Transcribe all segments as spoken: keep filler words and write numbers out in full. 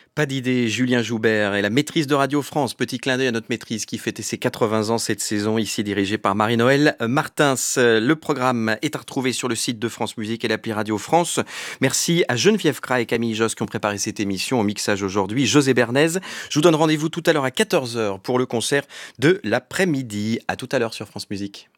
Pas d'idée, Julien Joubert et la maîtrise de Radio France. Petit clin d'œil à notre maîtrise qui fêtait ses quatre-vingts ans cette saison, ici dirigée par Marie-Noëlle Martins. Le programme est à retrouver sur le site de France Musique et l'appli Radio France. Merci à Geneviève Cra et Camille Josse qui ont préparé cette émission au mixage aujourd'hui. José Bernays. Je vous donne rendez-vous tout à l'heure à quatorze heures pour le concert de l'après-midi. À tout à l'heure sur France Musique.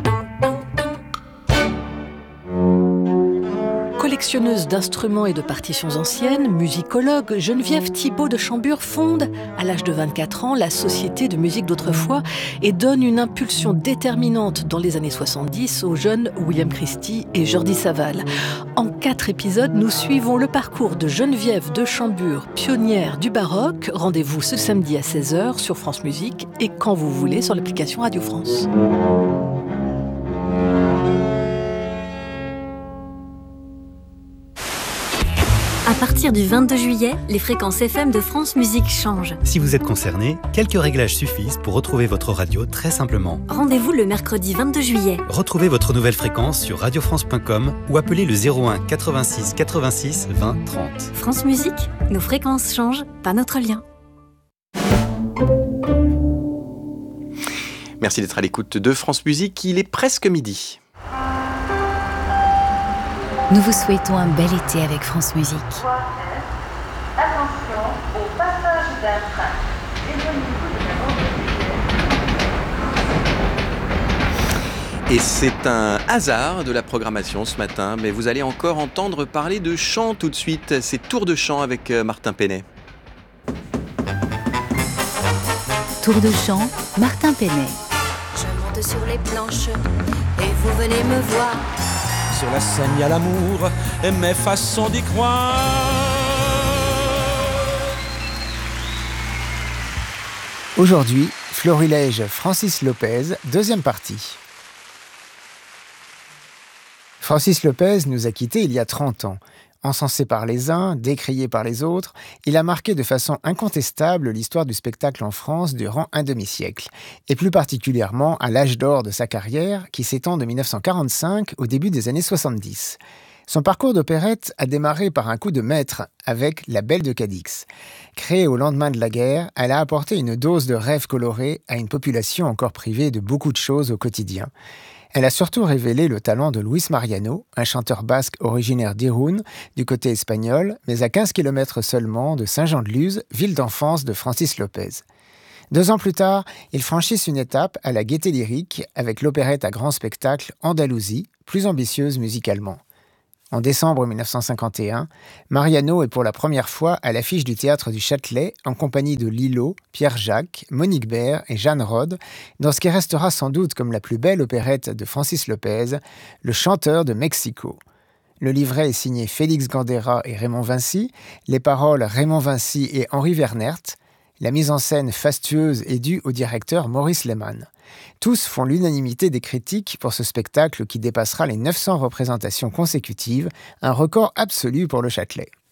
Collectionneuse d'instruments et de partitions anciennes, musicologue, Geneviève Thibault de Chambure fonde, à l'âge de vingt-quatre ans, la Société de musique d'autrefois et donne une impulsion déterminante dans les années soixante-dix aux jeunes William Christie et Jordi Savall. En quatre épisodes, nous suivons le parcours de Geneviève de Chambure, pionnière du baroque. Rendez-vous ce samedi à seize heures sur France Musique et quand vous voulez sur l'application Radio France. À partir du vingt-deux juillet, les fréquences F M de France Musique changent. Si vous êtes concerné, quelques réglages suffisent pour retrouver votre radio très simplement. Rendez-vous le mercredi vingt-deux juillet. Retrouvez votre nouvelle fréquence sur radio france point com ou appelez le zéro un quatre-vingt-six quatre-vingt-six vingt trente. France Musique, nos fréquences changent, pas notre lien. Merci d'être à l'écoute de France Musique. Il est presque midi. Nous vous souhaitons un bel été avec France Musique. Attention au passage d'un train. Éloignez-vous de la bande de Et c'est un hasard de la programmation ce matin, mais vous allez encore entendre parler de chant tout de suite. C'est Tour de chant avec Martin Penet. Tour de chant, Martin Penet. Je monte sur les planches et vous venez me voir. Sur la scène, il y a l'amour et mes façons d'y croire. Aujourd'hui, Florilège Francis Lopez, deuxième partie. Francis Lopez nous a quittés il y a trente ans. Encensé par les uns, décrié par les autres, il a marqué de façon incontestable l'histoire du spectacle en France durant un demi-siècle, et plus particulièrement à l'âge d'or de sa carrière, qui s'étend de dix-neuf cent quarante-cinq au début des années soixante-dix. Son parcours d'opérette a démarré par un coup de maître avec La Belle de Cadix. Créée au lendemain de la guerre, elle a apporté une dose de rêve coloré à une population encore privée de beaucoup de choses au quotidien. Elle a surtout révélé le talent de Luis Mariano, un chanteur basque originaire d'Irún, du côté espagnol, mais à quinze kilomètres seulement de Saint-Jean-de-Luz, ville d'enfance de Francis Lopez. Deux ans plus tard, ils franchissent une étape à la gaieté lyrique avec l'opérette à grand spectacle Andalousie, plus ambitieuse musicalement. En décembre dix-neuf cent cinquante et un, Mariano est pour la première fois à l'affiche du Théâtre du Châtelet en compagnie de Lillo, Pierre Jacques, Monique Baird et Jeanne Rode dans ce qui restera sans doute comme la plus belle opérette de Francis Lopez, Le Chanteur de Mexico. Le livret est signé Félix Gandera et Raymond Vincy, les paroles Raymond Vincy et Henri Vernert. La mise en scène fastueuse est due au directeur Maurice Lehmann. Tous font l'unanimité des critiques pour ce spectacle qui dépassera les neuf cents représentations consécutives, un record absolu pour le Châtelet.